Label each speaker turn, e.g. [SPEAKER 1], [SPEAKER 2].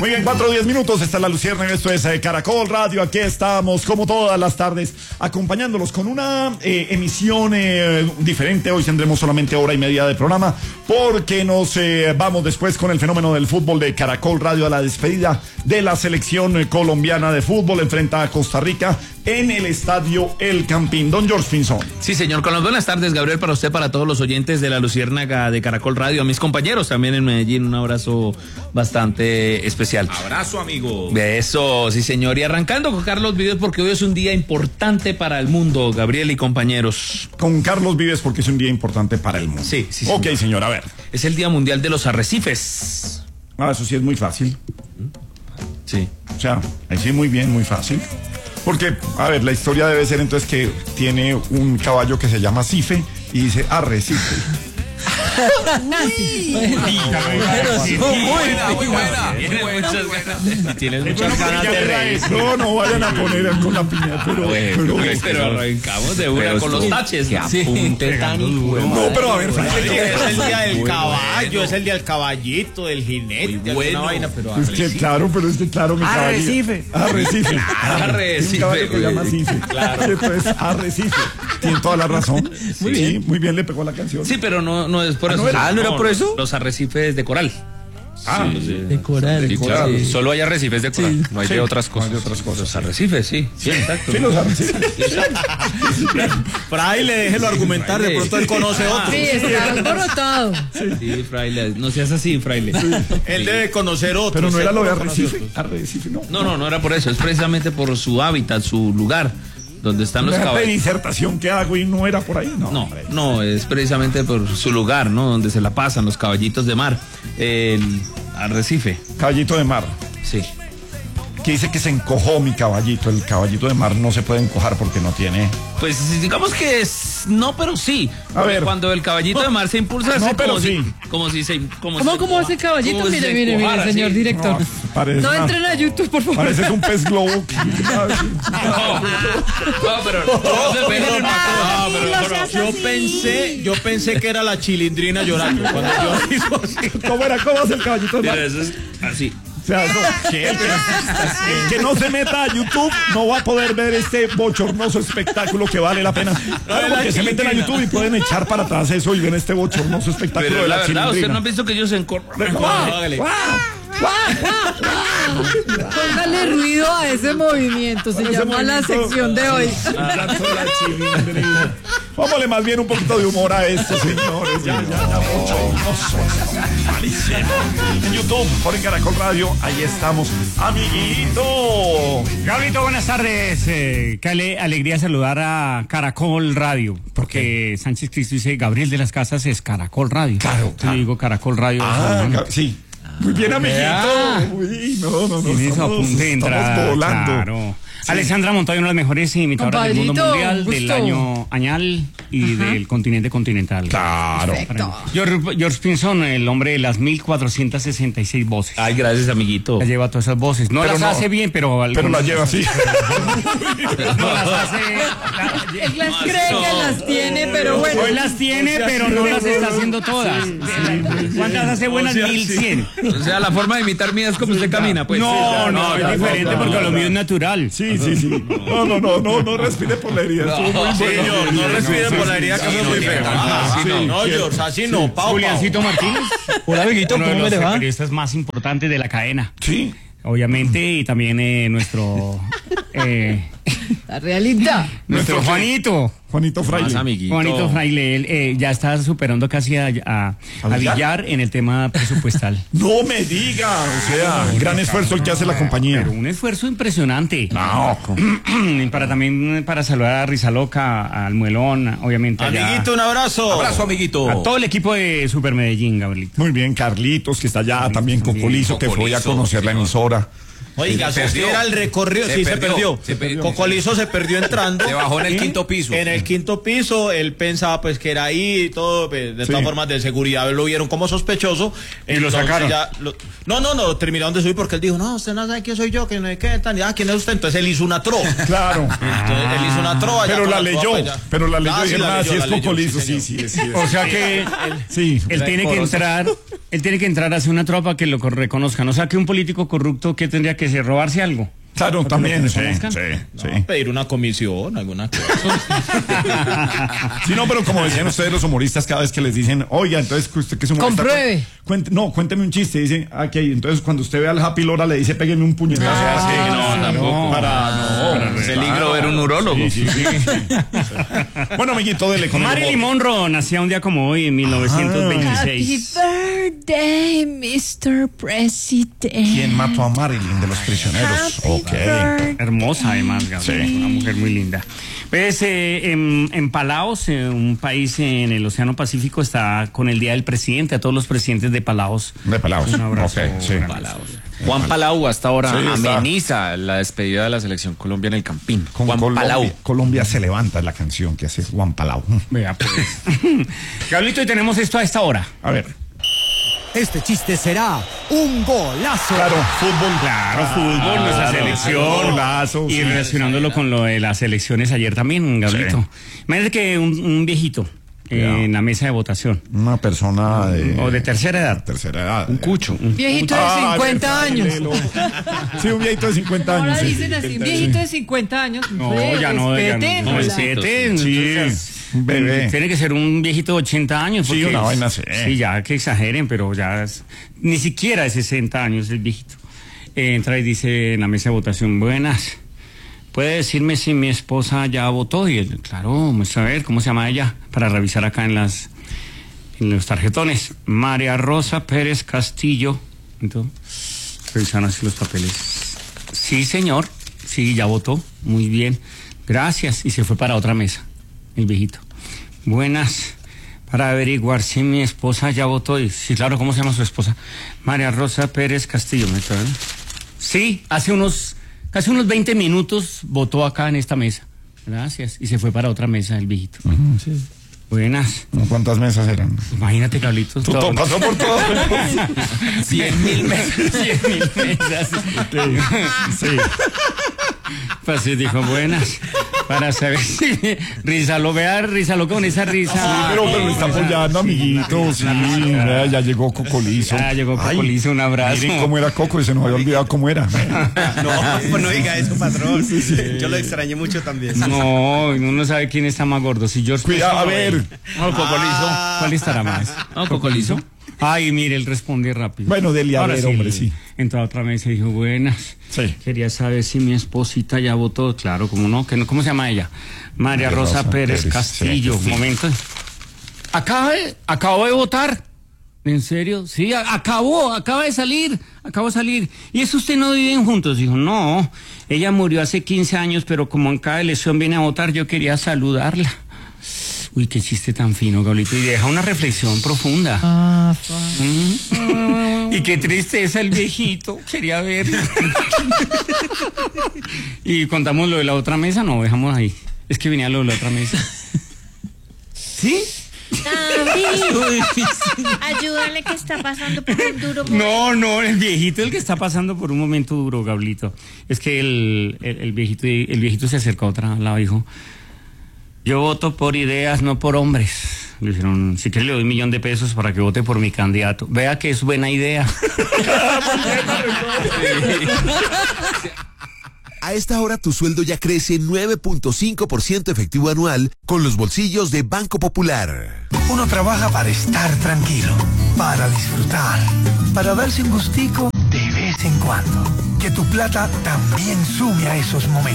[SPEAKER 1] Muy bien, 4:10 minutos, está la Luciérnaga, esto es Caracol Radio, aquí estamos como todas las tardes, acompañándolos con una emisión diferente. Hoy tendremos solamente hora y media de programa, porque nos vamos después con el fenómeno del fútbol de Caracol Radio a la despedida de la selección colombiana de fútbol, enfrenta a Costa Rica en el estadio El Campín. Don George Pinzón.
[SPEAKER 2] Sí, señor, con las buenas tardes, Gabriel, para usted, para todos los oyentes de la Luciérnaga de Caracol Radio, a mis compañeros también en Medellín, un abrazo bastante especial.
[SPEAKER 3] Abrazo, amigo.
[SPEAKER 2] Eso, sí, señor. Y arrancando con Carlos Vives, porque hoy es un día importante para el mundo, Gabriel y compañeros.
[SPEAKER 1] Con Carlos Vives, porque es un día importante para el mundo.
[SPEAKER 2] Sí, sí.
[SPEAKER 1] Ok, señor, a ver.
[SPEAKER 2] Es el Día Mundial de los Arrecifes.
[SPEAKER 1] Eso sí es muy fácil.
[SPEAKER 2] Sí.
[SPEAKER 1] O sea, ahí sí muy bien, muy fácil. Porque, a ver, la historia debe ser entonces que tiene un caballo que se llama Cife y dice Arrecife.
[SPEAKER 3] Muy buena.
[SPEAKER 2] Tienes muchas ganas de reír.
[SPEAKER 1] No vayan a poner con la piña,
[SPEAKER 2] pero arrancamos de una con los taches.
[SPEAKER 4] Apunte tan duro.
[SPEAKER 1] No, pero a ver,
[SPEAKER 4] es el día del caballo, es el día del caballito, del jinete,
[SPEAKER 3] bueno.
[SPEAKER 4] vaina, pero
[SPEAKER 1] es que claro, mi caballo.
[SPEAKER 4] Arrecife.
[SPEAKER 1] Arrecife.
[SPEAKER 2] Arrecife.
[SPEAKER 1] Un caballo que se llama Cife. Claro. Entonces, Arrecife. Tiene toda la razón. Muy bien le pegó la canción.
[SPEAKER 2] Sí, pero no es por eso.
[SPEAKER 1] ¿no era
[SPEAKER 2] por eso? Los arrecifes de coral.
[SPEAKER 4] De coral.
[SPEAKER 2] Sí, claro. Sí. Solo hay arrecifes de coral, no hay de otras cosas.
[SPEAKER 1] No hay de otras cosas.
[SPEAKER 2] Los arrecifes, sí, exacto.
[SPEAKER 1] Sí, los arrecifes.
[SPEAKER 4] Fraile, déjelo argumentar, de pronto él conoce otro.
[SPEAKER 5] Sí, está alborotado.
[SPEAKER 2] Sí, Fraile, no seas así, Fraile.
[SPEAKER 4] Él debe conocer otro.
[SPEAKER 1] Pero no era lo de
[SPEAKER 4] Arrecife.
[SPEAKER 1] Arrecife, no.
[SPEAKER 2] No era por eso, es precisamente por su hábitat, su lugar. Donde están los caballos.
[SPEAKER 1] De disertación que hago y no era por ahí,
[SPEAKER 2] no, es precisamente por su lugar, ¿no? Donde se la pasan los caballitos de mar. El arrecife.
[SPEAKER 1] Caballito de mar.
[SPEAKER 2] Sí.
[SPEAKER 1] Que dice que se encojó mi caballito. El caballito de mar no se puede encojar porque no tiene.
[SPEAKER 2] Pues digamos que no, pero sí.
[SPEAKER 1] A ver.
[SPEAKER 2] Cuando el caballito de mar se impulsa,
[SPEAKER 1] no, pero sí.
[SPEAKER 5] ¿Cómo hace caballito? Mire, señor director. No entren a YouTube, por favor.
[SPEAKER 1] Pareces un pez globo.
[SPEAKER 4] Yo pensé que era la chilindrina llorando cuando yo hizo así.
[SPEAKER 1] ¿Cómo hace el caballito de mar?
[SPEAKER 2] Mira, eso es así.
[SPEAKER 1] O sea, el que no se meta a YouTube no va a poder ver este bochornoso espectáculo que vale la pena. Claro, porque se meten a YouTube y pueden echar para atrás eso y ven este bochornoso espectáculo.
[SPEAKER 2] Pero
[SPEAKER 1] de la
[SPEAKER 2] verdad,
[SPEAKER 1] chilindrina.
[SPEAKER 2] ¿usted no ha visto que ellos se encorvan?
[SPEAKER 5] Póngale ruido a ese movimiento, se llama la sección de hoy.
[SPEAKER 1] Vámonos más bien un poquito de humor a esto, señores. Ya, bochornoso. Malísimo. En YouTube, por en Caracol Radio, ahí estamos. Amiguito.
[SPEAKER 6] Gabrielito, buenas tardes. Qué alegría saludar a Caracol Radio, porque Sánchez Cristo dice Gabriel de las Casas es Caracol Radio.
[SPEAKER 1] Claro.
[SPEAKER 6] Yo digo Caracol Radio.
[SPEAKER 1] Sí. Muy bien, amiguito. Uy, no.
[SPEAKER 6] Tienes a punto de entrar.
[SPEAKER 1] Estamos volando.
[SPEAKER 6] Claro. Sí. Alexandra Montoya, una de las mejores imitadoras del mundo mundial, del año añal y del continente continental.
[SPEAKER 1] Claro.
[SPEAKER 6] George Pinzón, el hombre de las 1466 voces.
[SPEAKER 2] Ay, gracias, amiguito.
[SPEAKER 6] La lleva todas esas voces. No las hace bien, pero
[SPEAKER 1] las lleva así.
[SPEAKER 6] No las hace.
[SPEAKER 5] Él las cree que las tiene, pero bueno.
[SPEAKER 6] Él las tiene, pero no las está haciendo todas. ¿Cuántas hace buenas? 1100.
[SPEAKER 2] O sea, la forma de imitar mía es como usted camina, pues.
[SPEAKER 6] No, es diferente porque lo mío es natural.
[SPEAKER 1] Sí. No respire por la herida.
[SPEAKER 4] Señor, no respire por la herida, que eso es muy feo. No, George, así no.
[SPEAKER 6] Juliancito Martínez.
[SPEAKER 4] Hola, amiguito,
[SPEAKER 6] uno de los periodistas más importantes de la cadena.
[SPEAKER 1] Sí.
[SPEAKER 6] Obviamente, y también nuestro...
[SPEAKER 5] La realidad.
[SPEAKER 6] Nuestro Juanito
[SPEAKER 1] Fraile.
[SPEAKER 6] Juanito Fraile, él ya está superando casi a Villar en el tema presupuestal.
[SPEAKER 1] No me diga, o sea, gran esfuerzo el que hace la compañía.
[SPEAKER 6] Pero un esfuerzo impresionante.
[SPEAKER 1] No.
[SPEAKER 6] Para saludar a Rizaloca, al Muelón, obviamente.
[SPEAKER 4] Amiguito, un abrazo.
[SPEAKER 3] Abrazo, amiguito.
[SPEAKER 6] A todo el equipo de Super Medellín, Gabrielito.
[SPEAKER 1] Muy bien, Carlitos, que está allá, también Cocolizo, que fue a conocer la emisora.
[SPEAKER 4] Oiga, si era el recorrido, se perdió. Cocolizo se perdió entrando.
[SPEAKER 3] Se bajó en el quinto piso.
[SPEAKER 4] En el quinto piso, él pensaba pues que era ahí y todo, pues, de todas formas de seguridad lo vieron como sospechoso.
[SPEAKER 6] Y lo sacaron.
[SPEAKER 4] No, terminaron de subir porque él dijo, no, usted no sabe quién soy yo, quién es ¿quién es usted? Entonces él hizo una trova.
[SPEAKER 1] Claro.
[SPEAKER 4] Entonces él hizo una trova.
[SPEAKER 1] Pero la leyó, y dijeron, sí es Cocolizo, sí.
[SPEAKER 6] O sea que él tiene que entrar Él tiene que entrar a hacer una tropa que lo reconozcan. O sea, que un político corrupto, ¿qué tendría que hacer? ¿Robarse algo?
[SPEAKER 1] Claro, también, sí.
[SPEAKER 4] No, pedir una comisión, alguna cosa.
[SPEAKER 1] Sí, no, pero como decían ustedes los humoristas, cada vez que les dicen, oiga, entonces usted que es humorista,
[SPEAKER 5] compruebe.
[SPEAKER 1] Cuénteme un chiste, dice, aquí, entonces cuando usted ve al Happy Lora le dice, pégueme un puñetazo.
[SPEAKER 2] No, peligro ver un urólogo.
[SPEAKER 1] Sí. Bueno, amiguito, dele con
[SPEAKER 6] Marilyn Monroe nacía un día como hoy, en 1926.
[SPEAKER 5] Happy birthday, Mr. President.
[SPEAKER 1] ¿Quién mató a Marilyn de los prisioneros?
[SPEAKER 6] Hermosa, además, Gabriel.
[SPEAKER 1] Sí.
[SPEAKER 6] Una mujer muy linda. Pues en Palaos, un país en el Océano Pacífico, está con el Día del Presidente. A todos los presidentes de Palaos.
[SPEAKER 1] De Palaos.
[SPEAKER 6] Un abrazo.
[SPEAKER 1] Sí.
[SPEAKER 6] Palaos.
[SPEAKER 3] Juan Palau hasta ahora
[SPEAKER 1] Sí, está.
[SPEAKER 3] ameniza la despedida de la selección Colombia en el Campín.
[SPEAKER 1] Con
[SPEAKER 3] Juan
[SPEAKER 1] Colombia,
[SPEAKER 3] Palau.
[SPEAKER 1] Colombia se levanta, es la canción que hace Juan Palau.
[SPEAKER 6] Vea, pues. Gablito, y tenemos esto a esta hora.
[SPEAKER 1] A ver.
[SPEAKER 7] Este chiste será un golazo.
[SPEAKER 1] Claro, fútbol.
[SPEAKER 6] Claro, fútbol, nuestra selección.
[SPEAKER 1] Golazo,
[SPEAKER 6] Y
[SPEAKER 1] sí.
[SPEAKER 6] relacionándolo con lo de las elecciones ayer también, Gablito.
[SPEAKER 1] Sí.
[SPEAKER 6] Imagínate que un viejito en la mesa de votación,
[SPEAKER 1] Una persona
[SPEAKER 6] o de tercera edad,
[SPEAKER 1] tercera edad.
[SPEAKER 3] Un cucho.
[SPEAKER 5] Viejito de 50 años.
[SPEAKER 1] Sí, un viejito de 50 años.
[SPEAKER 5] Ahora
[SPEAKER 1] sí.
[SPEAKER 5] dicen así, un viejito de 50 años.
[SPEAKER 6] No, ya no, respeten.
[SPEAKER 1] Sí, un bebé.
[SPEAKER 6] Tiene que ser un viejito de 80 años.
[SPEAKER 1] Sí,
[SPEAKER 6] porque
[SPEAKER 1] una vaina así.
[SPEAKER 6] Sí, ya que exageren, pero ya ni siquiera de 60 años el viejito. Entra y dice en la mesa de votación, buenas, ¿puede decirme si mi esposa ya votó? Y él, claro, muestra a ver, ¿cómo se llama ella? Para revisar acá en los tarjetones. María Rosa Pérez Castillo. Entonces, revisaron así los papeles. Sí, señor, sí, ya votó, muy bien, gracias. Y se fue para otra mesa, el viejito. Buenas, para averiguar si mi esposa ya votó. Y, sí, claro, ¿cómo se llama su esposa? María Rosa Pérez Castillo. Sí, hace casi unos 20 minutos votó acá en esta mesa. Gracias. Y se fue para otra mesa el viejito.
[SPEAKER 1] Sí.
[SPEAKER 6] Buenas.
[SPEAKER 1] ¿Cuántas mesas eran?
[SPEAKER 6] Imagínate, Carlitos.
[SPEAKER 1] Todo pasó por todo.
[SPEAKER 3] 100.000 mesas.
[SPEAKER 6] 100.000 mesas.
[SPEAKER 1] Sí.
[SPEAKER 6] Pues sí, dijo, buenas. Para saber si... Rízalo con esa risa.
[SPEAKER 1] Sí, pero me está apoyando, amiguito. Sí, mira, ya llegó Cocolizo.
[SPEAKER 6] Ya llegó Cocolizo, un abrazo.
[SPEAKER 1] Miren cómo era Coco y se nos había olvidado cómo era.
[SPEAKER 4] No, pues no diga eso, patrón. Yo lo extrañé mucho también.
[SPEAKER 6] No, uno no sabe quién está más gordo. Si George
[SPEAKER 1] Cuidado, a ver.
[SPEAKER 6] No, Cocolizo. ¿Cuál estará más?
[SPEAKER 2] No, Cocolizo.
[SPEAKER 6] Ay, mire, él responde rápido.
[SPEAKER 1] Bueno, dele a
[SPEAKER 6] Ahora
[SPEAKER 1] ver,
[SPEAKER 6] sí,
[SPEAKER 1] hombre, sí.
[SPEAKER 6] Entró a otra mesa y dijo, buenas.
[SPEAKER 1] Sí.
[SPEAKER 6] Quería saber si mi esposita ya votó. Claro, ¿cómo no? ¿Cómo se llama ella? María Rosa Pérez Castillo.
[SPEAKER 1] Sí.
[SPEAKER 6] Un momento. Acabo de votar. ¿En serio? Sí, acaba de salir. ¿Y eso usted no viven juntos? Dijo, no, ella murió hace 15 años, pero como en cada elección viene a votar, yo quería saludarla. Uy, qué chiste tan fino, Gablito. Y deja una reflexión profunda. Y qué tristeza el viejito. Quería ver. Y contamos lo de la otra mesa, no, dejamos ahí. Es que venía lo de la otra mesa. ¿Sí?
[SPEAKER 8] Ayúdale que está pasando por un duro momento.
[SPEAKER 6] No, el viejito es el que está pasando por un momento duro, Gablito. Es que el viejito se acercó a otra lado y dijo, yo voto por ideas, no por hombres. Le dijeron, si quiere le doy $1,000,000 para que vote por mi candidato. Vea que es buena idea.
[SPEAKER 9] A esta hora tu sueldo ya crece 9.5% efectivo anual con los bolsillos de Banco Popular.
[SPEAKER 10] Uno trabaja para estar tranquilo, para disfrutar, para darse un gustico de vez en cuando. Que tu plata también sume a esos momentos.